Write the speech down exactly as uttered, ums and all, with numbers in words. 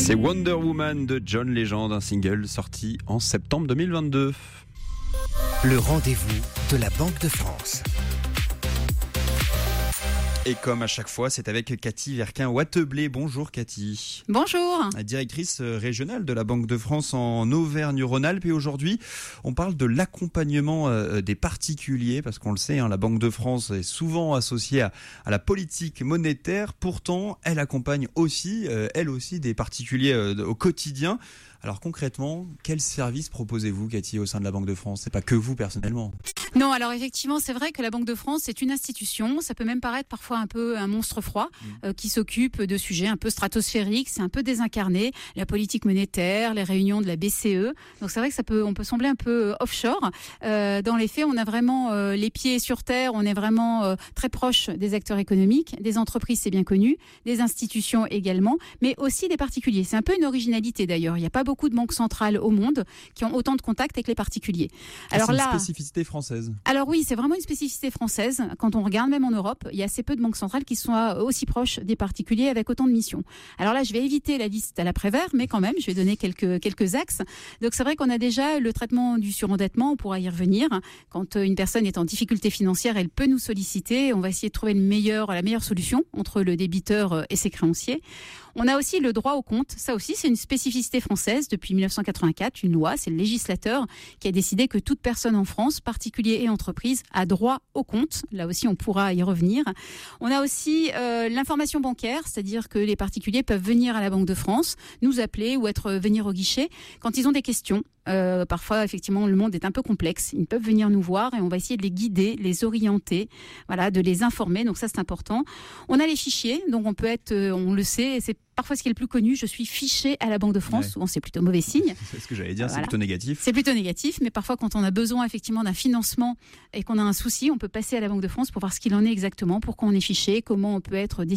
C'est Wonder Woman de John Legend, un single sorti en septembre deux mille vingt-deux. Le rendez-vous de la Banque de France. Et comme à chaque fois, c'est avec Cathy Verquin-Watteblé. Bonjour Cathy. Bonjour. Directrice régionale de la Banque de France en Auvergne-Rhône-Alpes. Et aujourd'hui, on parle de l'accompagnement des particuliers, parce qu'on le sait, hein, la Banque de France est souvent associée à, à la politique monétaire. Pourtant, elle accompagne aussi, euh, elle aussi, des particuliers euh, au quotidien. Alors concrètement, quel service proposez-vous, Cathy, au sein de la Banque de France ? C'est pas que vous personnellement. Non, alors effectivement, c'est vrai que la Banque de France est une institution. Ça peut même paraître parfois un peu un monstre froid mmh. euh, qui s'occupe de sujets un peu stratosphériques. C'est un peu désincarné. La politique monétaire, les réunions de la B C E. Donc c'est vrai que ça peut, on peut sembler un peu offshore. Euh, dans les faits, on a vraiment euh, les pieds sur terre. On est vraiment euh, très proche des acteurs économiques, des entreprises, c'est bien connu, des institutions également, mais aussi des particuliers. C'est un peu une originalité d'ailleurs. Il n'y a pas beaucoup de banques centrales au monde qui ont autant de contacts avec les particuliers. Alors c'est une là, spécificité française. Alors oui, c'est vraiment une spécificité française. Quand on regarde même en Europe, il y a assez peu de banques centrales qui soient aussi proches des particuliers avec autant de missions. Alors là, je vais éviter la liste à l'après-vert, mais quand même, je vais donner quelques, quelques axes. Donc c'est vrai qu'on a déjà le traitement du surendettement, on pourra y revenir. Quand une personne est en difficulté financière, elle peut nous solliciter. On va essayer de trouver le meilleur, la meilleure solution entre le débiteur et ses créanciers. On a aussi le droit au compte. Ça aussi, c'est une spécificité française depuis dix-neuf cent quatre-vingt-quatre. Une loi, c'est le législateur qui a décidé que toute personne en France, particulier et entreprise, a droit au compte. Là aussi, on pourra y revenir. On a aussi euh, l'information bancaire, c'est-à-dire que les particuliers peuvent venir à la Banque de France, nous appeler ou être venir au guichet quand ils ont des questions. Euh, parfois, effectivement, le monde est un peu complexe. Ils peuvent venir nous voir et on va essayer de les guider, les orienter, voilà, de les informer. Donc ça, c'est important. On a les fichiers, donc on peut être, euh, on le sait, c'est parfois ce qui est le plus connu. Je suis fiché à la Banque de France. Ouais. Souvent, c'est plutôt mauvais signe. C'est ce que j'allais dire. Voilà. C'est plutôt négatif. C'est plutôt négatif, mais parfois, quand on a besoin effectivement d'un financement et qu'on a un souci, on peut passer à la Banque de France pour voir ce qu'il en est exactement, pourquoi on est fiché, comment on peut être